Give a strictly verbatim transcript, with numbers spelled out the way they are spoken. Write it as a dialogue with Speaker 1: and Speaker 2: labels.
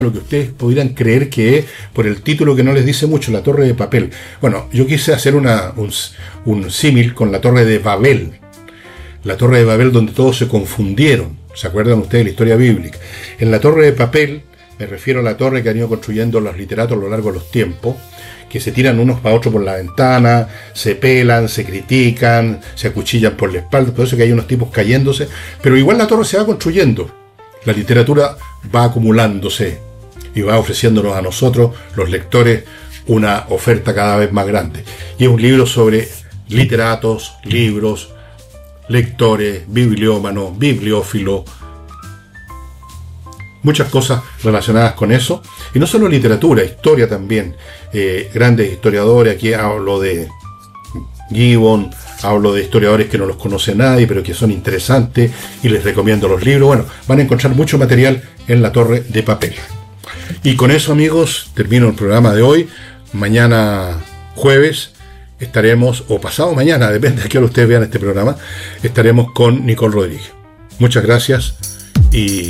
Speaker 1: lo que ustedes pudieran creer que es por el título que no les dice mucho, La Torre de Papel. Bueno, yo quise hacer una, un, un símil con la Torre de Babel. La Torre de Babel donde todos se confundieron. ¿Se acuerdan ustedes de la historia bíblica? En la Torre de Papel, me refiero a la torre que han ido construyendo los literatos a lo largo de los tiempos, que se tiran unos para otros por la ventana, se pelan, se critican, se acuchillan por la espalda, por eso que hay unos tipos cayéndose, pero igual la torre se va construyendo. La literatura va acumulándose y va ofreciéndonos a nosotros, los lectores, una oferta cada vez más grande. Y es un libro sobre literatos, libros, lectores, bibliómanos, bibliófilos, muchas cosas relacionadas con eso. Y no solo literatura, historia también. Eh, grandes historiadores, aquí hablo de Gibbon, hablo de historiadores que no los conoce nadie, pero que son interesantes y les recomiendo los libros. Bueno, van a encontrar mucho material en La Torre de Papel. Y con eso, amigos, termino el programa de hoy. Mañana jueves estaremos, o pasado mañana, depende de qué hora ustedes vean este programa, estaremos con Nicole Rodríguez. Muchas gracias y